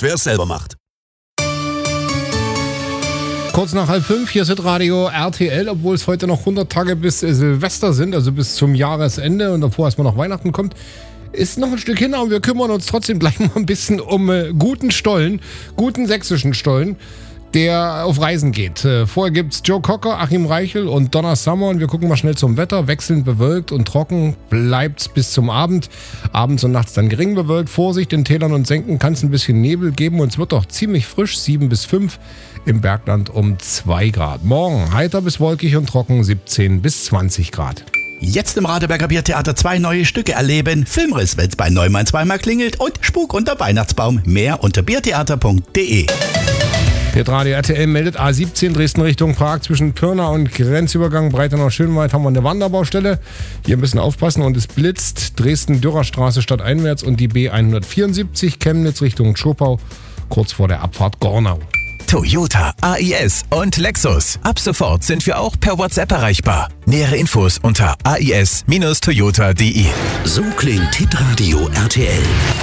wer es selber macht. Kurz nach 4:30, hier ist Hitradio RTL, obwohl es heute noch 100 Tage bis Silvester sind, also bis zum Jahresende und davor erstmal noch Weihnachten kommt. Ist noch ein Stück hin, aber wir kümmern uns trotzdem gleich mal ein bisschen um guten Stollen, guten sächsischen Stollen, der auf Reisen geht. Vorher gibt's Joe Cocker, Achim Reichel und Donna Summer und wir gucken mal schnell zum Wetter. Wechselnd bewölkt und trocken bleibt's bis zum Abend. Abends und nachts dann gering bewölkt. Vorsicht, in Tälern und Senken kann es ein bisschen Nebel geben und es wird auch ziemlich frisch, 7 bis 5. Im Bergland um 2 Grad. Morgen heiter bis wolkig und trocken, 17 bis 20 Grad. Jetzt im Radeberger Biertheater 2 neue Stücke erleben. Filmriss, wenn's bei Neumann zweimal klingelt und Spuk unter Weihnachtsbaum. Mehr unter biertheater.de. Hitradio RTL meldet A17 Dresden Richtung Prag zwischen Pirna und Grenzübergang Breitenau-Schönwald haben wir eine Wanderbaustelle. Hier ein bisschen aufpassen und es blitzt. Dresden-Dürrer-Straße stadteinwärts und die B174 Chemnitz Richtung Schopau kurz vor der Abfahrt Gornau. Toyota, AIS und Lexus. Ab sofort sind wir auch per WhatsApp erreichbar. Nähere Infos unter ais-toyota.de. So klingt Hitradio RTL.